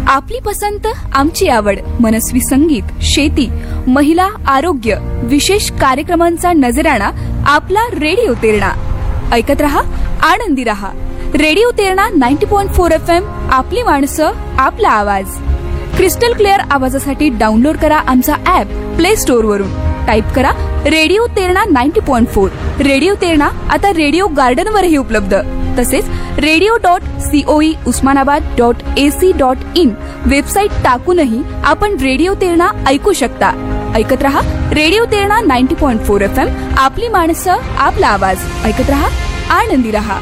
आपली पसंत आमची आवड, मनस्वी संगीत, शेती, महिला, आरोग्य, विशेष कार्यक्रमांचा नजराणा आपला रेडिओ तेरणा. ऐकत रहा, आनंदी रहा. Radio Terna 90.4 FM. आपली माणसं, आपला आवाज. क्रिस्टल क्लिअर आवाजासाठी डाउनलोड करा आमचा ऍप प्ले स्टोअर वरून. टाईप करा रेडिओ तेरणा 90.4. रेडिओ तेरणा आता रेडिओ गार्डन वरही उपलब्ध. तसेच radio.coe usmanabad.ac.in वेबसाईट टाकूनही आपण रेडिओ तेरणा ऐकू शकता. ऐकत रहा रेडिओ तेरणा 90.4 FM. आपली माणसं, आपला आवाज. ऐकत रहा, आनंदी रहा.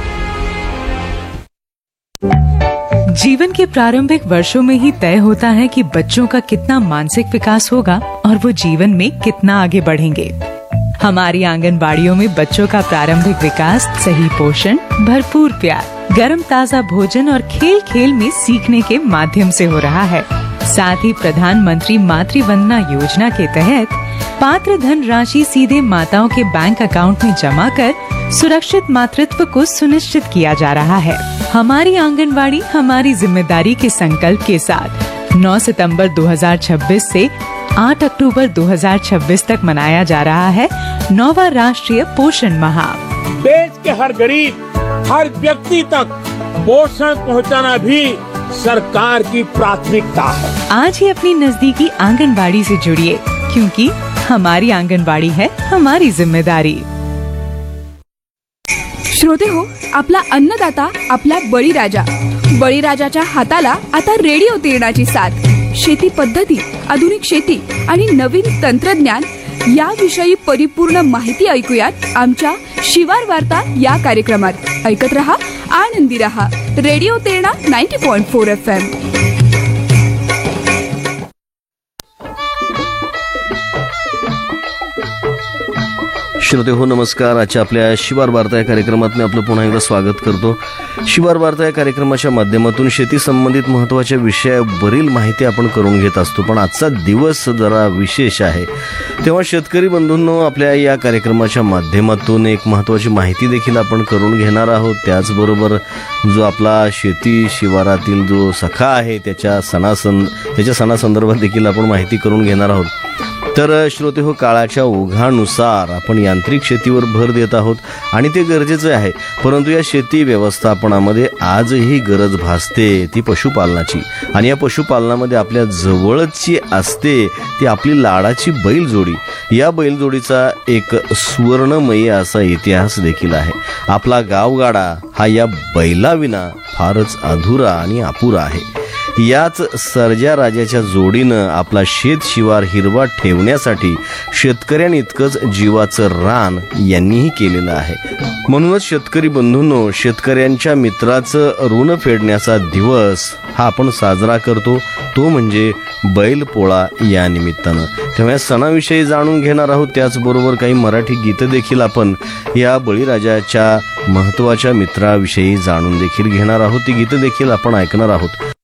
जीवन के प्रारंभिक वर्षों में ही तय होता है कि बच्चों का कितना मानसिक विकास होगा और वो जीवन में कितना आगे बढ़ेंगे. हमारी आंगनबाड़ियों में बच्चों का प्रारंभिक विकास सही पोषण, भरपूर प्यार, गर्म ताजा भोजन और खेल खेल में सीखने के माध्यम से हो रहा है. साथ ही प्रधानमंत्री मातृ वंदना योजना के तहत पात्र धन राशि सीधे माताओं के बैंक अकाउंट में जमा कर सुरक्षित मातृत्व को सुनिश्चित किया जा रहा है. हमारी आंगनबाड़ी हमारी जिम्मेदारी के संकल्प के साथ 9 सितंबर 2026 से 8 अक्टूबर 2026 तक मनाया जा रहा है 9वां राष्ट्रीय पोषण माह. देश के हर गरीब, हर व्यक्ति तक पोषण पहुंचाना भी सरकार की प्राथमिकता है. आज ही अपनी नजदीकी आंगनबाड़ी से जुड़िए, क्योंकि हमारी आंगनबाड़ी है हमारी जिम्मेदारी. श्रोते हो, आपला अन्नदाता, आपला बळीराजा. बळीराजाच्या हाताला आता रेडिओ तेरणाची साथ. शेती पद्धती, आधुनिक शेती आणि नवीन तंत्रज्ञान याविषयी परिपूर्ण माहिती ऐकूयात आमच्या शिवार वार्ता या कार्यक्रमात. ऐकत रहा, आनंदी रहा. Radio Terna 90.4 FM. श्रोते हो, नमस्कार. आजच्या आपल्या शिवार वार्ता या कार्यक्रमात मी आपलं पुन्हा एकदा स्वागत करतो. शिवार वार्ता या कार्यक्रमाच्या माध्यमातून शेती संबंधित महत्त्वाच्या विषयावरील माहिती आपण करून घेत असतो. पण आजचा दिवस जरा विशेष आहे, तेव्हा शेतकरी बंधूंनो, आपल्या या कार्यक्रमाच्या माध्यमातून एक महत्त्वाची माहिती देखील आपण करून घेणार आहोत. त्याचबरोबर जो आपला शेती शिवारातील जो सखा आहे त्याच्या सणासंदर्भात देखील आपण माहिती करून घेणार आहोत. तर श्रोते हो, काळाच्या ओघानुसार आपण यांत्रिक शेतीवर भर देत आहोत आणि ते गरजेचं आहे. परंतु या शेती व्यवस्थापनामध्ये आजही गरज भासते ती पशुपालनाची. आणि या पशुपालनामध्ये आपल्या जवळची असते ती आपली लाडाची बैलजोडी. या बैलजोडीचा एक सुवर्णमयी असा इतिहास देखील आहे. आपला गावगाडा हा या बैलाविना फारच अधुरा आणि अपुरा आहे. याच सर्जा राजाच्या जोडीनं आपला शेत शिवार हिरवा ठेवण्यासाठी शेतकऱ्यांनी इतकंच जीवाचं रान यांनीही केलेलं आहे. म्हणूनच शेतकरी बंधूंनो, शेतकऱ्यांच्या मित्राचं ऋण फेडण्याचा दिवस हा आपण साजरा करतो, तो म्हणजे बैलपोळा या निमित्तानं. तेव्हा या सणाविषयी जाणून घेणार आहोत. त्याचबरोबर काही मराठी गीतं देखील आपण या बळीराजाच्या महत्त्वाच्या मित्राविषयी जाणून देखील घेणार आहोत. ती गीतं देखील आपण ऐकणार आहोत.